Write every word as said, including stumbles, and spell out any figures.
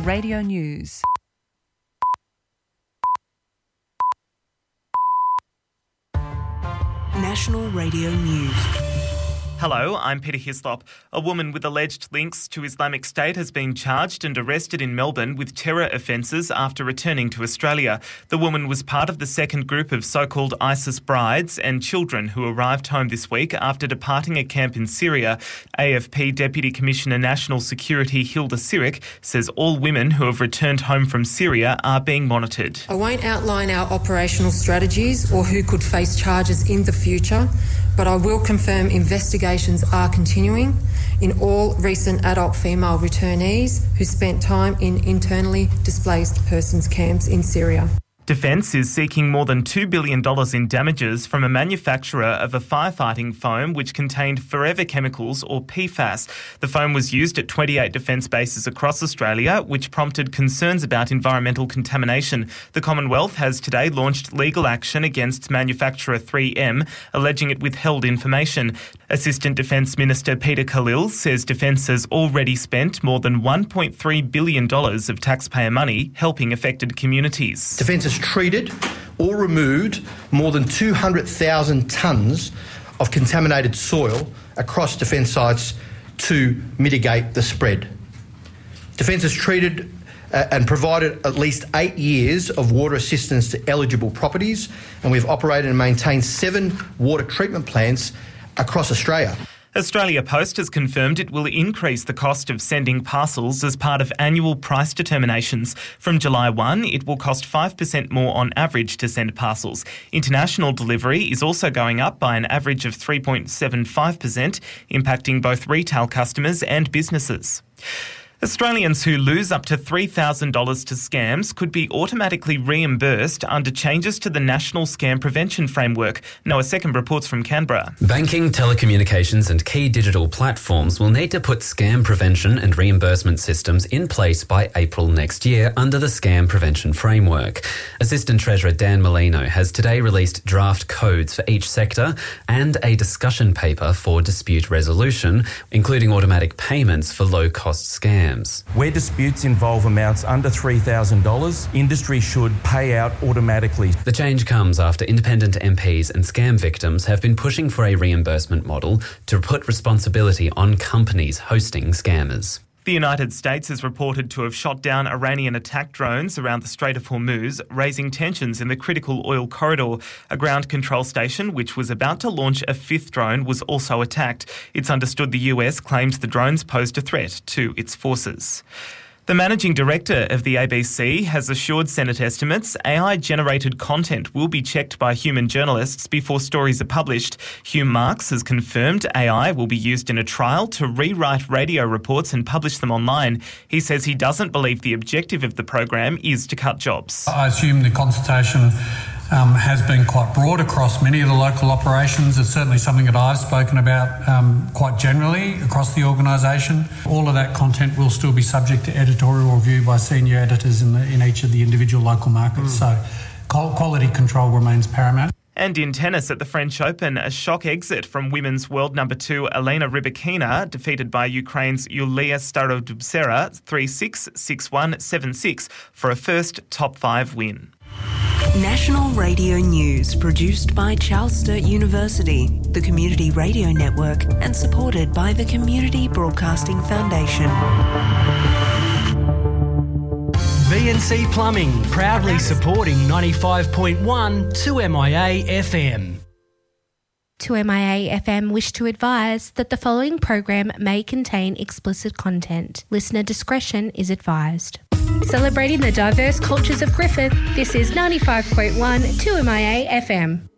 Radio News. National Radio News. Hello, I'm Peter Hislop. A woman with alleged links to Islamic State has been charged and arrested in Melbourne with terror offences after returning to Australia. The woman was part of the second group of so-called ISIS brides and children who arrived home this week after departing a camp in Syria. A F P Deputy Commissioner National Security Hilda Siric says all women who have returned home from Syria are being monitored. I won't outline our operational strategies or who could face charges in the future, but I will confirm investigations are continuing in all recent adult female returnees who spent time in internally displaced persons camps in Syria. Defence is seeking more than two billion dollars in damages from a manufacturer of a firefighting foam which contained forever chemicals or P FAS. The foam was used at twenty-eight defence bases across Australia, which prompted concerns about environmental contamination. The Commonwealth has today launched legal action against manufacturer three M, alleging it withheld information. Assistant Defence Minister Peter Khalil says Defence has already spent more than one point three billion dollars of taxpayer money helping affected communities. Defence has treated or removed more than two hundred thousand tonnes of contaminated soil across defence sites to mitigate the spread. Defence has treated uh, and provided at least eight years of water assistance to eligible properties, and we've operated and maintained seven water treatment plants across Australia. Australia Post has confirmed it will increase the cost of sending parcels as part of annual price determinations. From July first, it will cost five percent more on average to send parcels. International delivery is also going up by an average of three point seven five percent, impacting both retail customers and businesses. Australians who lose up to three thousand dollars to scams could be automatically reimbursed under changes to the National Scam Prevention Framework. Noah Second reports from Canberra. Banking, telecommunications and key digital platforms will need to put scam prevention and reimbursement systems in place by April next year under the Scam Prevention Framework. Assistant Treasurer Dan Molino has today released draft codes for each sector and a discussion paper for dispute resolution, including automatic payments for low-cost scams. Where disputes involve amounts under three thousand dollars, industry should pay out automatically. The change comes after independent M Ps and scam victims have been pushing for a reimbursement model to put responsibility on companies hosting scammers. The United States is reported to have shot down Iranian attack drones around the Strait of Hormuz, raising tensions in the critical oil corridor. A ground control station, which was about to launch a fifth drone, was also attacked. It's understood the U S claims the drones posed a threat to its forces. The managing director of the A B C has assured Senate estimates A I-generated content will be checked by human journalists before stories are published. Hugh Marks has confirmed A I will be used in a trial to rewrite radio reports and publish them online. He says he doesn't believe the objective of the program is to cut jobs. I assume the consultation Um, has been quite broad across many of the local operations. It's certainly something that I've spoken about um, quite generally across the organisation. All of that content will still be subject to editorial review by senior editors in, the, in each of the individual local markets. Mm. So quality control remains paramount. And in tennis at the French Open, a shock exit from women's world number two Elena Rybakina, defeated by Ukraine's Yulia Starodubtseva three six, six one, seven six for a first top five win. National Radio News, produced by Charles Sturt University, the Community Radio Network, and supported by the Community Broadcasting Foundation. V and C Plumbing, proudly supporting ninety-five point one two M I A F M. two M I A F M wish to advise that the following program may contain explicit content. Listener discretion is advised. Celebrating the diverse cultures of Griffith, this is ninety-five point one two M I A F M.